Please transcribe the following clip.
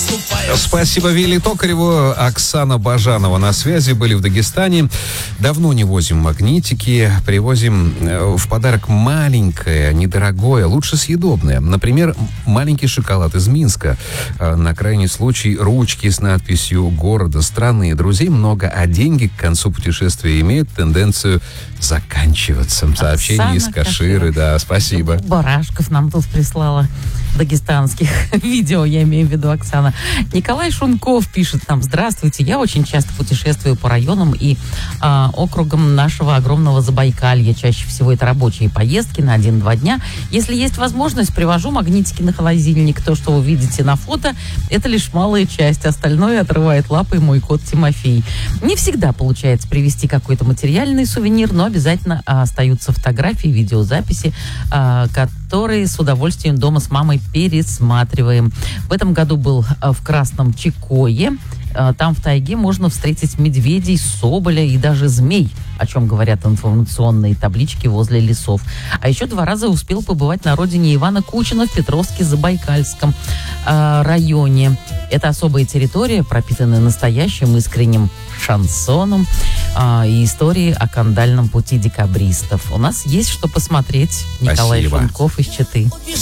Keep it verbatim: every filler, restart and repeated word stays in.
Спасибо Вилли Токареву. Оксана Бажанова на связи. Были в Дагестане. Давно не возим магнитики. Привозим в подарок маленькое, недорогое, лучше съедобное. Например, маленький шоколад из Минска. На крайний случай ручки с надписью города, страны, друзей много, а деньги к концу путешествия имеют тенденцию заканчиваться. Сообщение из Каширы. Да, спасибо. Барашков нам тут прислала. Дагестанских видео, я имею в виду, Оксана. Николай Шунков пишет нам: здравствуйте, я очень часто путешествую по районам и э, округам нашего огромного Забайкалья. Чаще всего это рабочие поездки на один-два дня. Если есть возможность, привожу магнитики на холодильник. То, что вы видите на фото, это лишь малая часть. Остальное отрывает лапой мой кот Тимофей. Не всегда получается привезти какой-то материальный сувенир, но обязательно э, остаются фотографии, видеозаписи, э, которые с удовольствием дома с мамой пересматриваем. В этом году был в Красном Чекое. Там в тайге можно встретить медведей, соболя и даже змей, о чем говорят информационные таблички возле лесов. А еще два раза успел побывать на родине Ивана Кучина в Петровске-Забайкальском э, районе. Это особая территория, пропитанная настоящим искренним шансоном э, и историей о кандальном пути декабристов. У нас есть что посмотреть. Николай Спасибо. Шунков из Читы.